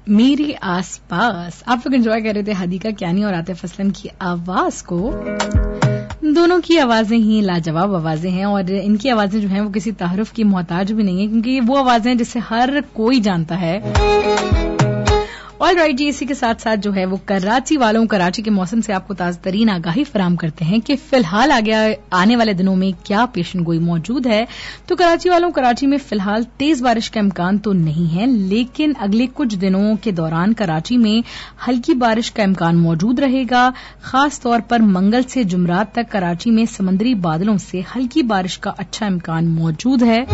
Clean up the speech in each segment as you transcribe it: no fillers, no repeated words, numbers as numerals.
मेरे आसपास। आप लोग एंजॉय कर रहे थे हदीका कियानी और आतिफ असलम की आवाज को। दोनों की आवाजें ही लाजवाब आवाजें हैं और इनकी आवाजें जो हैं वो किसी तारुफ की मोहताज भी नहीं है, क्योंकि वो आवाजें हैं जिसे हर कोई जानता है। ऑलराइट जी, इसी के साथ साथ जो है वो कराची वालों, कराची के मौसम से आपको ताज़ा तरीन आगाही फराम करते हैं कि फिलहाल आने वाले दिनों में क्या पेशन गोई मौजूद है। तो कराची वालों, कराची में फिलहाल तेज बारिश का इम्कान तो नहीं है, लेकिन अगले कुछ दिनों के दौरान कराची में हल्की बारिश का इम्कान मौजूद रहेगा। खास तौर पर मंगल से जुमरात तक कराची में समंदरी बादलों से हल्की बारिश का अच्छा इम्कान मौजूद है।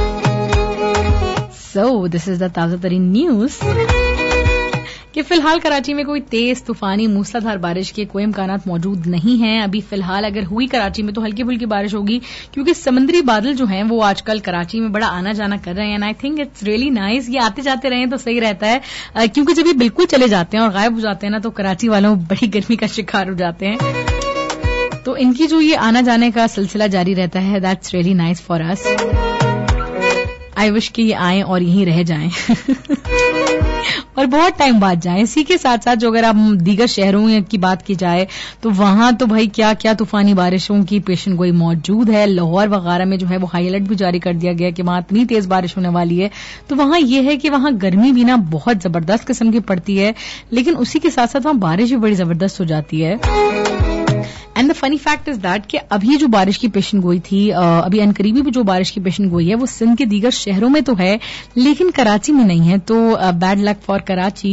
सो दिस इज द ताज़ा तरीन न्यूज कि फिलहाल कराची में कोई तेज तूफानी मूसलाधार बारिश के कोई इम्कानात मौजूद नहीं हैं। अभी फिलहाल अगर हुई कराची में तो हल्की फुल्की बारिश होगी, क्योंकि समंदरी बादल जो हैं वो आजकल कराची में बड़ा आना जाना कर रहे हैं। And I think it's really nice. ये आते जाते रहे तो सही रहता है, क्योंकि जब ये बिल्कुल चले जाते हैं और गायब हो जाते हैं ना, तो कराची वालों बड़ी गर्मी का शिकार हो जाते हैं। तो इनकी जो ये आना जाने का सिलसिला जारी रहता है, that's really nice for us. I wish कि ये आए और यहीं रह जाएं और बहुत टाइम बाद जाएं। इसी के साथ साथ जो अगर आप दीगर शहरों की बात की जाए तो वहां तो भाई क्या क्या तूफानी बारिशों की पेशन गोई मौजूद है। लाहौर वगैरह में जो है वो हाई अलर्ट भी जारी कर दिया गया कि वहां इतनी तेज बारिश होने वाली है। तो वहां ये है कि वहां गर्मी भी ना बहुत जबरदस्त किस्म की पड़ती है, लेकिन उसी के साथ साथ वहां बारिश भी बड़ी जबरदस्त हो जाती है। And the funny fact is that कि अभी जो बारिश की पेशन गोई थी, अभी अनकरीबी भी जो बारिश की पेशन गोई है वो सिंध के दीगर शहरों में तो है, लेकिन कराची में नहीं है। तो बैड लक फॉर कराची।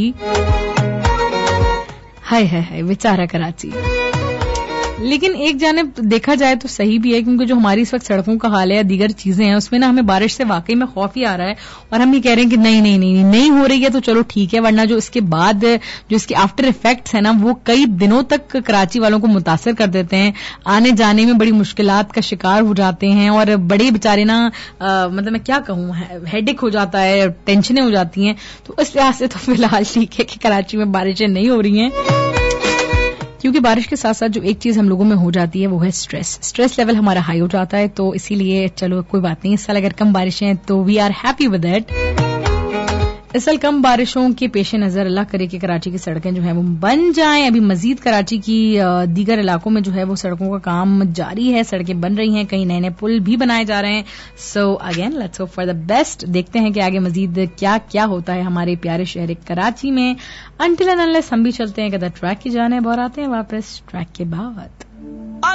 हाय हाय हाय बेचारा कराची। लेकिन एक जानिब देखा जाए तो सही भी है, क्योंकि जो हमारी इस वक्त सड़कों का हाल है या दीगर चीजें हैं उसमें ना हमें बारिश से वाकई में खौफ ही आ रहा है और हम ये कह रहे हैं कि नहीं हो रही है तो चलो ठीक है, वरना जो इसके बाद जो इसके आफ्टर इफेक्ट्स है ना वो कई दिनों तक कराची वालों को मुतासर कर देते हैं। आने जाने में बड़ी मुश्किलात का शिकार हो जाते हैं और बड़े बेचारे ना मतलब मैं क्या कहूँ, हेडेक हो जाता है, टेंशनें हो जाती हैं। तो इस लिहाज से तो फिलहाल ठीक है कि कराची में बारिशें नहीं हो रही हैं, क्योंकि बारिश के साथ साथ जो एक चीज हम लोगों में हो जाती है वो है स्ट्रेस लेवल हमारा हाई हो जाता है। तो इसीलिए चलो कोई बात नहीं, इस साल अगर कम बारिशें तो we are happy with it. इस साल कम बारिशों के पेश नजर अल्लाह करे कि कराची की सड़कें जो है वो बन जाएं। अभी मजीद कराची की दीगर इलाकों में जो है वो सड़कों का काम जारी है, सड़कें बन रही हैं, कई नए नए पुल भी बनाए जा रहे हैं। So again let's hope for the best. देखते हैं कि आगे मजीद क्या क्या होता है हमारे प्यारे शहर कराची में। अंटिल एंड अनलेस हम भी चलते हैं कदर ट्रैक की जाने और आते हैं वापस ट्रैक के बाद।